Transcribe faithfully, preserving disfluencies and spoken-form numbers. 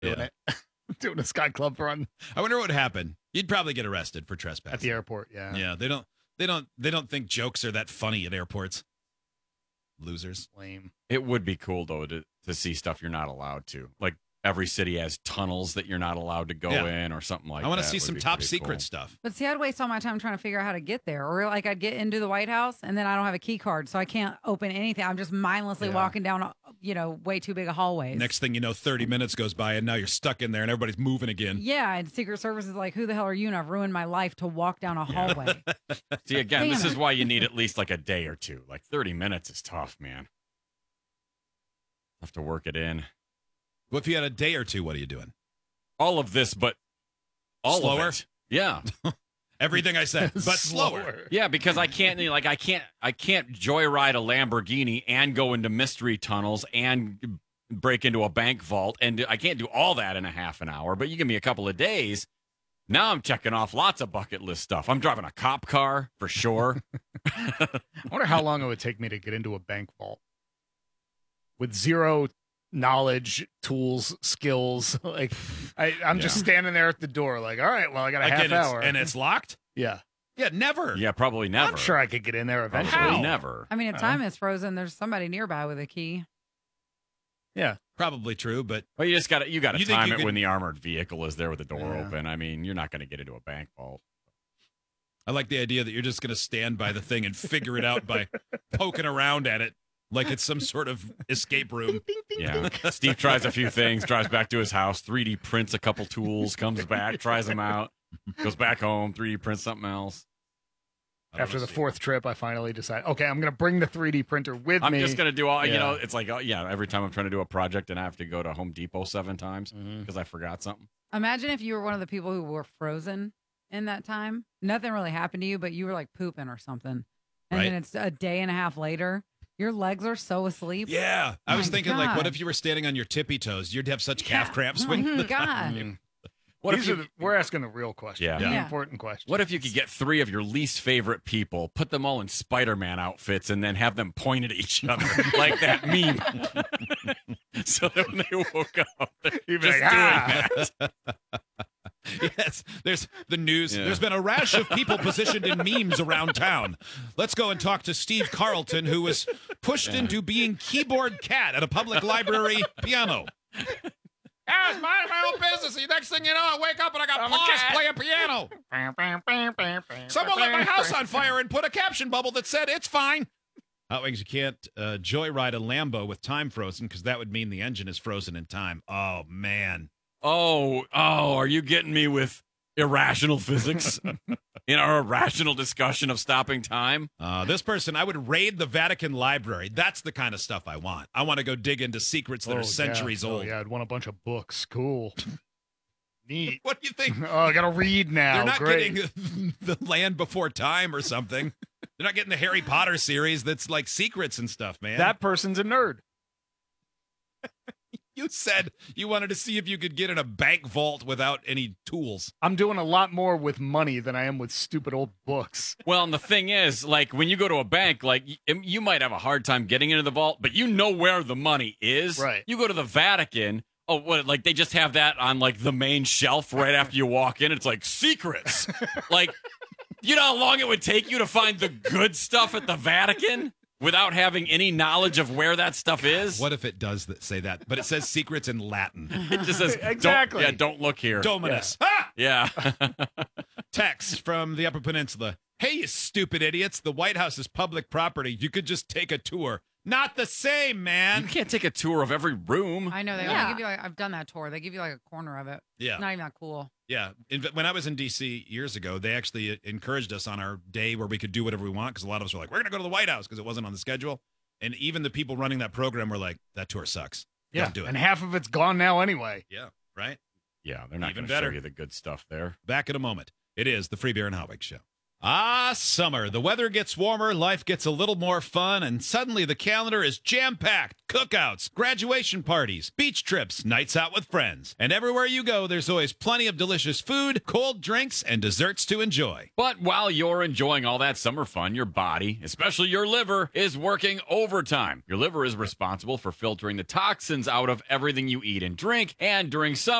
doing Yeah. it. Doing a Sky Club run I wonder what would happen. You'd probably get arrested for trespassing. at the airport. Yeah. Yeah, they don't they don't they don't think jokes are that funny at airports. Losers. Lame. It would be cool though to to see stuff you're not allowed to. Like every city has tunnels that you're not allowed to go Yeah. in or something like that. I want to see would some be top pretty secret cool. stuff. But see, I'd waste all my time trying to figure out how to get there. Or like I'd get into the White House and then I don't have a key card, so I can't open anything. I'm just mindlessly Yeah. walking down, you know, way too big a hallways. Next thing you know, thirty minutes goes by and now you're stuck in there and everybody's moving again. Yeah, and Secret Service is like, who the hell are you? And I've ruined my life to walk down a hallway. See, again, this Damn is it. why you need at least like a day or two. Like thirty minutes is tough, man. Have to work it in. Well, if you had a day or two, what are you doing? All of this, but all Slower? of it. Yeah. Everything I said, but slower. Yeah, because I can't like I can't I can't joyride a Lamborghini and go into mystery tunnels and break into a bank vault, and I can't do all that in a half an hour. But you give me a couple of days. Now I'm checking off lots of bucket list stuff. I'm driving a cop car for sure. I wonder how long it would take me to get into a bank vault with zero knowledge, tools, skills. Like I, I'm just Yeah. standing there at the door, like, all right, well, I got a Again, half it's- hour, and it's locked? yeah, Yeah, never. Yeah, probably never. I'm sure I could get in there Probably eventually. How? never. I mean, if Uh-huh. time is frozen, there's somebody nearby with a key. Yeah, Probably true, but Well, you just got to you got to You think time you it could- when the armored vehicle is there with the door Yeah. open. I mean, you're not going to get into a bank vault. I like the idea that you're just going to stand by the thing and figure it out by poking around at it like it's some sort of escape room. Yeah. Steve tries a few things, drives back to his house, three D prints a couple tools, comes back, tries them out, goes back home, three D prints something else. I don't after know, the Steve. fourth trip, I finally decide, okay, I'm going to bring the three D printer with I'm me. just going to do all, you Yeah. know, it's like, oh, yeah, every time I'm trying to do a project and I have to go to Home Depot seven times Mhm. because I forgot something. Imagine if you were one of the people who were frozen in that time. Nothing really happened to you, but you were like pooping or something. And Right. then it's a day and a half later. Your legs are so asleep. Yeah. I Oh was my thinking, like, what God. if you were standing on your tippy toes? You'd have such calf Yeah. cramps. Oh when my God. Mm. What These if are you, the, we're asking the real question. Yeah. The Yeah. important question. what if you could get three of your least favorite people, put them all in Spider-Man outfits, and then have them point at each other like that meme? So that when they woke up, they're You'd be just like, doing "Ah." that. Yes, there's the news. Yeah. There's been a rash of people positioned in memes around town. Let's go and talk to Steve Carlton, who was pushed into being keyboard cat at a public library piano. I was minding my own business. The next thing you know, I wake up and I got I'm a paws cat. playing piano. Someone lit my house on fire and put a caption bubble that said, "It's fine." Hot Wings, you can't uh, joyride a Lambo with time frozen because that would mean the engine is frozen in time. Oh, man. Oh, oh, are you getting me with irrational physics in our irrational discussion of stopping time? Uh, this person, I would raid the Vatican Library. That's the kind of stuff I want. I want to go dig into secrets that Oh, are centuries yeah. Oh, old. yeah, I'd want a bunch of books. Cool. Neat. What do you think? Oh, I got to read now. They're not Great. getting the Land Before Time or something. They're not getting the Harry Potter series that's like secrets and stuff, man. That person's a nerd. You said you wanted to see if you could get in a bank vault without any tools. I'm doing a lot more with money than I am with stupid old books. Well, and the thing is, like, when you go to a bank, like, y- you might have a hard time getting into the vault, but you know where the money is. Right. You go to the Vatican. Oh, what? Like, they just have that on, like, the main shelf right after you walk in. It's like, secrets. Like, you know how long it would take you to find the good stuff at the Vatican without having any knowledge of where that stuff is? What if it does that, say that? But it says secrets in Latin. It just says, don't- Exactly. yeah, don't look here. Dominus. Ah! Yeah. Text from the Upper Peninsula. Hey, you stupid idiots. The White House is public property. You could just take a tour. Not the same, You man. can't take a tour of every room. I know they Yeah. only give you like I've done that tour. They give you like a corner of it. Yeah. It's not even that cool. Yeah. In, when I was in D C years ago, they actually encouraged us on our day where we could do whatever we want because a lot of us were like, we're going to go to the White House because it wasn't on the schedule. And even the people running that program were like, that tour sucks. Yeah, Don't do it. and half of it's gone now anyway. Yeah. Right? Yeah, they're not Even going to show better. you the good stuff there. Back in a moment. It is the Free Beer and Hot Wings Show. Ah, summer. The weather gets warmer, life gets a little more fun, and suddenly the calendar is jam-packed. Cookouts, graduation parties, beach trips, nights out with friends. And everywhere you go, there's always plenty of delicious food, cold drinks, and desserts to enjoy. But while you're enjoying all that summer fun, your body, especially your liver, is working overtime. Your liver is responsible for filtering the toxins out of everything you eat and drink, and during summer,